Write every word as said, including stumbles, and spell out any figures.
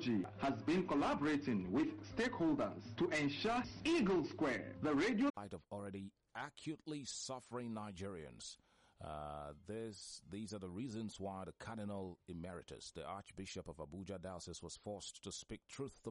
Oji has been collaborating with stakeholders to ensure Eagle Square, the radio of already acutely suffering Nigerians. Uh, this, these are the reasons why the Cardinal Emeritus, the Archbishop of Abuja Diocese, was forced to speak truth to